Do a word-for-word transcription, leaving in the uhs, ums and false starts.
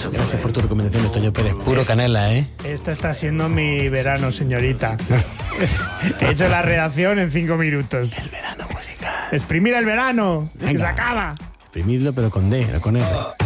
Gracias por tu recomendación, Toño Pérez. Puro canela, ¿eh? Este está siendo mi verano, señorita. He hecho la redacción en cinco minutos. El verano musical. Exprimir el verano, Venga. que se acaba. Exprimidlo, pero con D, no con R.